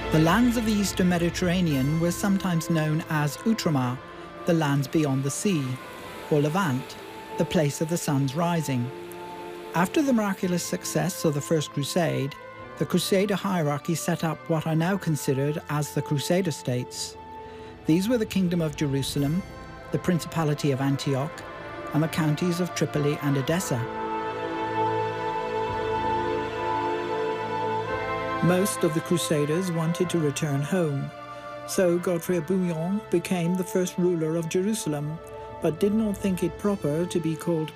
The lands of the Eastern Mediterranean were sometimes known as Outremer, the lands beyond the sea, or Levant, the place of the sun's rising. After the miraculous success of the First Crusade, the Crusader hierarchy set up what are now considered as the Crusader states. These were the Kingdom of Jerusalem, the Principality of Antioch, and the counties of Tripoli and Edessa. Most of the Crusaders wanted to return home, so Godfrey of Bouillon became the first ruler of Jerusalem, but did not think it proper to be called